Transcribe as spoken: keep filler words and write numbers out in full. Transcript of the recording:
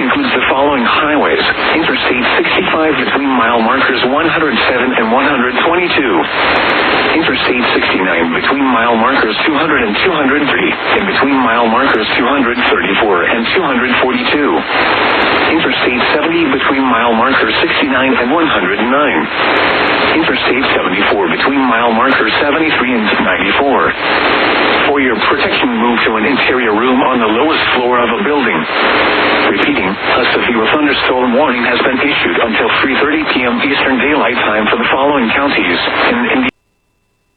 includes the following highways: Interstate sixty-five between mile markers one hundred seven and one hundred twenty-two. Interstate sixty-nine between mile markers two hundred and two hundred three, and between mile markers two hundred thirty-four and two hundred forty-two. Interstate seventy between mile markers sixty-nine and one hundred nine. Interstate seventy-four between mile markers seventy-three and ninety-four. For your protection, move to an interior room on the lowest floor of a building. Repeating, a severe thunderstorm warning has been issued until three thirty p.m. Eastern Daylight Time for the following counties in Indiana.